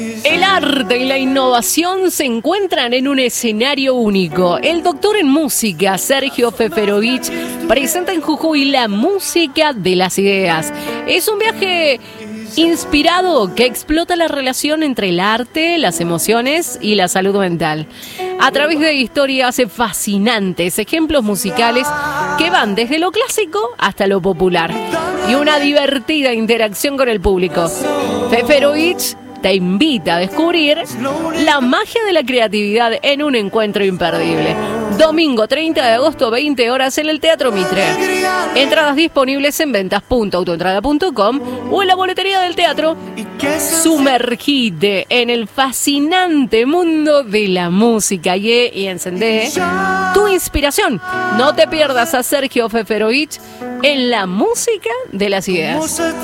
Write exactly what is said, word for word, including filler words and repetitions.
El arte y la innovación se encuentran en un escenario único. El doctor en música, Sergio Feferovich, presenta en Jujuy la música de las ideas. Es un viaje inspirado que explota la relación entre el arte, las emociones y la salud mental. A través de historias fascinantes, ejemplos musicales que van desde lo clásico hasta lo popular y una divertida interacción con el público. Feferovich te invita a descubrir la magia de la creatividad en un encuentro imperdible. Domingo treinta de agosto, veinte horas en el Teatro Mitre. Entradas disponibles en ventas punto autoentrada punto com o en la boletería del teatro. Sumergite en el fascinante mundo de la música y, y encendé tu inspiración. No te pierdas a Sergio Feferovich en la música de las ideas.